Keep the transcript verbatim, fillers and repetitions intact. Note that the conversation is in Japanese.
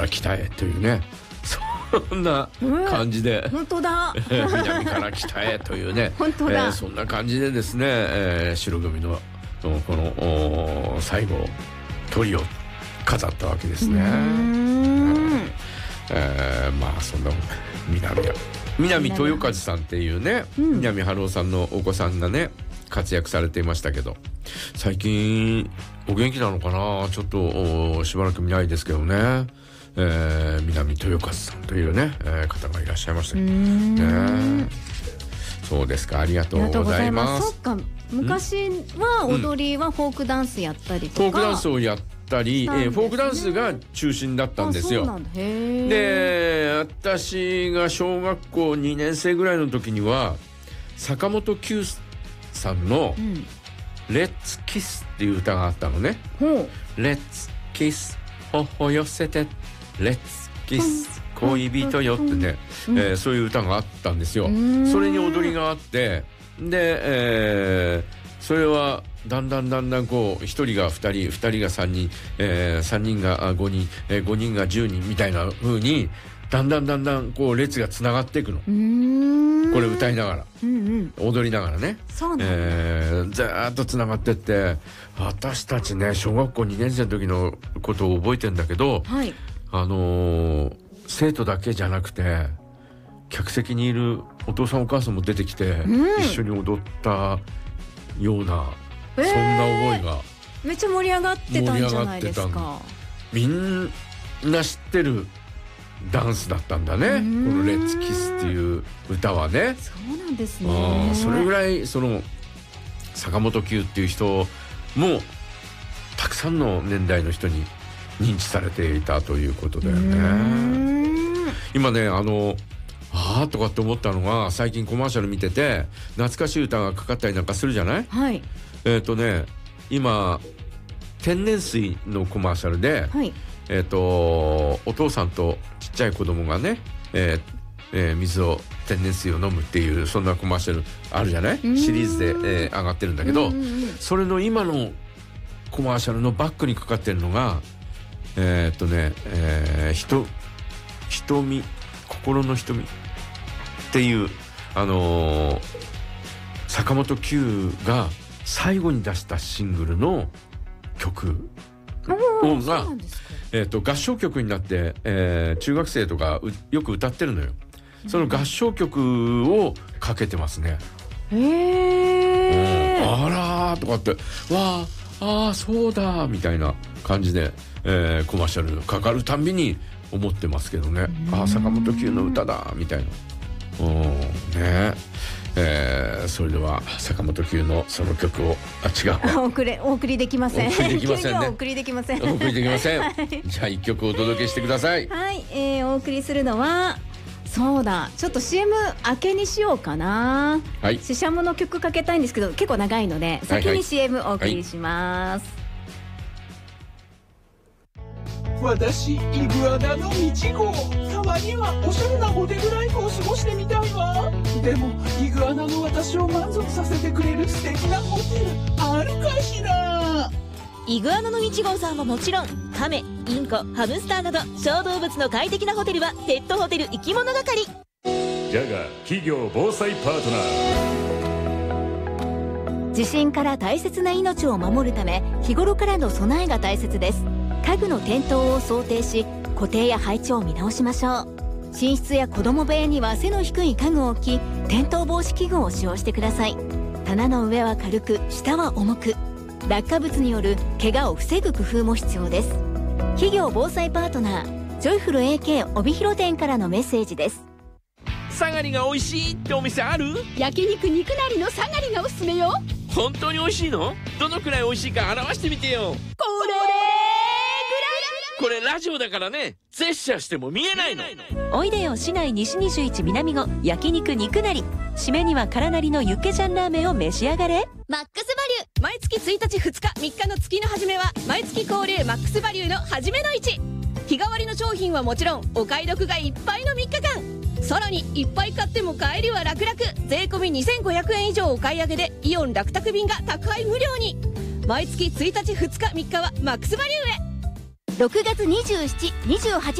から北へというね、そんな感じで、 うん、本当だ南から北へというね本当だ、 えー、そんな感じでですね、えー、白組のこの最後トリを飾ったわけですね。うーん、えー、まあそんな南南豊和さんっていうね、うん、南春夫さんのお子さんがね活躍されていましたけど、最近お元気なのかな、ちょっとしばらく見ないですけどね、えー、南豊和さんというね、えー、方がいらっしゃいましたけどね。そうですか、ありがとうございます。 そっか、昔は踊りはフォークダンスやったりとか、 フォークダンスをやったり、ね、えー、フォークダンスが中心だったんですよ。で、私が小学校にねん生ぐらいの時には坂本九さんのレッツキスっていう歌があったのね、うん、レッツキスほほ寄せてレッツキス恋人よってね、うん、えー、そういう歌があったんですよ。それに踊りがあって、で、えー、それはだんだんだんだんこうひとりがふたり、ふたりがさんにん、えー、さんにんがごにん、えー、ごにんがじゅうにんみたいな風にだんだんだんだんこう列がつながっていくの。うーん、これ歌いながら、うんうん、踊りながらね、そうなんだ、えー、ずーっとつながってって、私たちね小学校にねん生の時のことを覚えてんだけど、はい、あのー、生徒だけじゃなくて客席にいるお父さんお母さんも出てきて、うん、一緒に踊ったような、えー、そんな覚えが、 めっちゃ盛り上がってたんじゃないですか。 みんな知ってるダンスだったんだね、このレッツキスっていう歌はね。 そうなんですね。 それぐらいその坂本九っていう人もたくさんの年代の人に認知されていたということだよね。今ね、あのあーとかって思ったのが、最近コマーシャル見てて懐かしい歌がかかったりなんかするじゃない。はい、えっとね今天然水のコマーシャルで、はい、えっとお父さんとちっちゃい子供がね、えーえー、水を天然水を飲むっていうそんなコマーシャルあるじゃない、シリーズで、えー、上がってるんだけど、それの今のコマーシャルのバックにかかってるのがえー、っとね、えー、ひと瞳心の瞳っていう、あのー、坂本九が最後に出したシングルの曲をが、えー、と合唱曲になって、えー、中学生とかよく歌ってるのよ。その合唱曲をかけてますね。へー、うん、あらーとかって、わー、あーそうだみたいな感じで、えー、コマーシャルかかるたんびに思ってますけどね。あー坂本九の歌だみたいな。うんね、えー、それでは坂本九のその曲を、あ違うお送りお送りできません。 お送りできませんね。 お送りできません。 お送りできません。はい、じゃあ一曲お届けしてください。 はい、えー、お送りするのは、そうだ、ちょっと シーエム 明けにしようかな。はい。シシャモの曲かけたいんですけど結構長いので先に シーエム お送りします。 はいはい、私イグアナのいち号、たまにはおしゃれなホテルライフを過ごしてみたいわ。でもイグアナの私を満足させてくれる素敵なホテルあるかしら。 イグアナのいち号さんはもちろんカメ、インコ、ハムスターなど小動物の快適なホテルはペットホテル生き物係。 ジャガ企業防災パートナー。地震から大切な命を守るため日頃からの備えが大切です。家具の転倒を想定し固定や配置を見直しましょう。寝室や子供部屋には背の低い家具を置き転倒防止器具を使用してください。棚の上は軽く下は重く、落下物による怪我を防ぐ工夫も必要です。企業防災パートナージョイフル エーケー 帯広店からのメッセージです。 サガリが美味しいってお店ある？ 焼肉肉なりのサガリがおすすめよ。 本当に美味しいの？どのくらい美味しいか表してみてよ。 これこれラジオだからね、ジェスチャーしても見えないの。 おいでよ市内西にじゅういち南郷焼肉肉なり。締めには辛なりのユッケジャンラーメンを召し上がれ。 マックスバリュー、毎月ついたちふつかみっかの月の初めは毎月恒例マックスバリューの初めの市。日替わりの商品はもちろんお買い得がいっぱいのみっかかん。さらにいっぱい買っても帰りは楽々、税込みにせんごひゃくえん以上お買い上げでイオン楽宅便が宅配無料に。毎月ついたちふつかみっかはマックスバリューへ。 ろくがつにじゅうしち、にじゅうはち